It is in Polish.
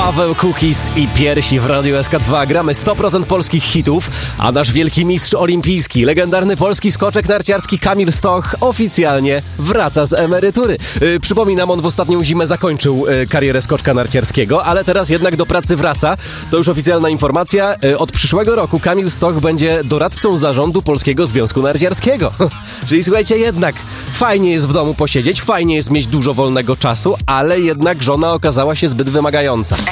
Paweł Kukis i Piersi w Radiu SK2. Gramy 100% polskich hitów, a nasz wielki mistrz olimpijski, legendarny polski skoczek narciarski Kamil Stoch oficjalnie wraca z emerytury. Przypominam, on w ostatnią zimę zakończył karierę skoczka narciarskiego, ale teraz jednak do pracy wraca. To już oficjalna informacja. Od przyszłego roku Kamil Stoch będzie doradcą zarządu Polskiego Związku Narciarskiego. Czyli słuchajcie, jednak fajnie jest w domu posiedzieć, fajnie jest mieć dużo wolnego czasu, ale jednak żona okazała się zbyt wymagająca.